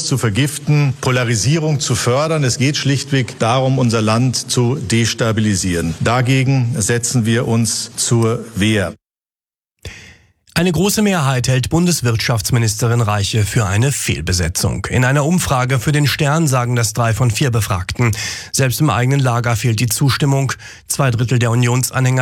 Diskurs zu vergiften, Polarisierung zu fördern. Es geht schlichtweg darum, unser Land zu destabilisieren. Dagegen setzen wir uns zur Wehr. Eine große Mehrheit hält Bundeswirtschaftsministerin Reiche für eine Fehlbesetzung. In einer Umfrage für den Stern sagen das 3 von 4 Befragten. Selbst im eigenen Lager fehlt die Zustimmung. 2/3 der Unionsanhänger